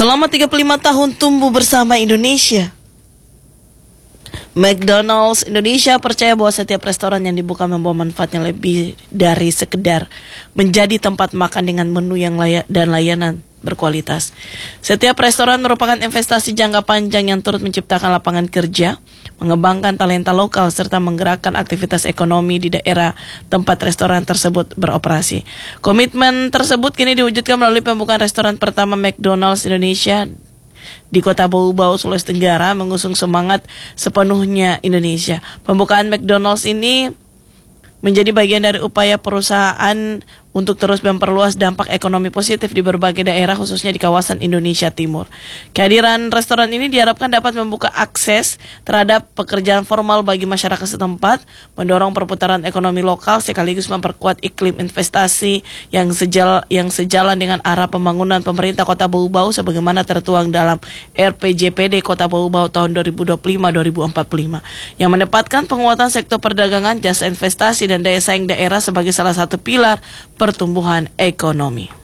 Selama 35 tahun tumbuh bersama Indonesia, McDonald's Indonesia percaya bahwa setiap restoran yang dibuka membawa manfaatnya lebih dari sekedar menjadi tempat makan dengan menu yang layak dan layanan berkualitas. Setiap restoran merupakan investasi jangka panjang yang turut menciptakan lapangan kerja, mengembangkan talenta lokal, serta menggerakkan aktivitas ekonomi di daerah tempat restoran tersebut beroperasi. Komitmen tersebut kini diwujudkan melalui pembukaan restoran pertama McDonald's Indonesia di Kota Bau-Bau, Sulawesi Tenggara, mengusung semangat sepenuhnya Indonesia. Pembukaan McDonald's ini menjadi bagian dari upaya perusahaan untuk terus memperluas dampak ekonomi positif di berbagai daerah, khususnya di kawasan Indonesia Timur. Kehadiran restoran ini diharapkan dapat membuka akses terhadap pekerjaan formal bagi masyarakat setempat, mendorong perputaran ekonomi lokal, sekaligus memperkuat iklim investasi yang sejalan dengan arah pembangunan pemerintah Kota Bau-Bau sebagaimana tertuang dalam RPJPD Kota Bau-Bau tahun 2025-2045 yang menempatkan penguatan sektor perdagangan, jasa investasi, dan daya saing daerah sebagai salah satu pilar pertumbuhan ekonomi.